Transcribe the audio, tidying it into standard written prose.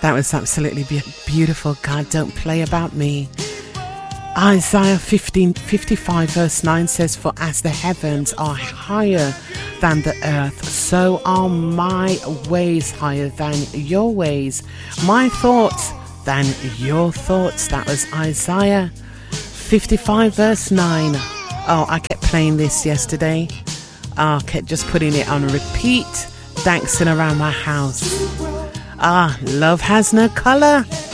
That was absolutely beautiful. God, don't play about me. Isaiah 55 verse 9 says, for as the heavens are higher than the earth, so are my ways higher than your ways, my thoughts than your thoughts. That was Isaiah 55 verse 9. Oh, I kept playing this yesterday. I kept just putting it on repeat, dancing around my house. Love has no colour.